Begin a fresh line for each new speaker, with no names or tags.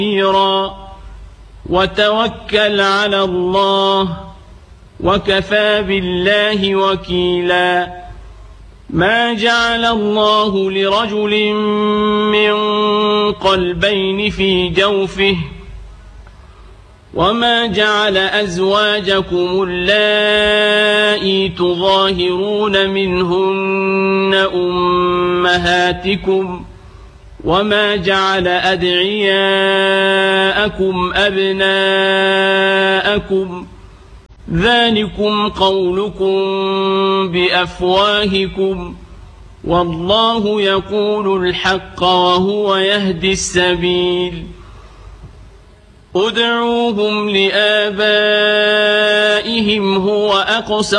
وتوكل على الله وكفى بالله وكيلا. ما جعل الله لرجل من قلبين في جوفه وما جعل أزواجكم اللائي تظاهرون منهن أمهاتكم وما جعل أدعياءكم أبناءكم ذلكم قولكم بأفواهكم والله يقول الحق وهو يهدي السبيل. ادعوهم لآبائهم هو أقسط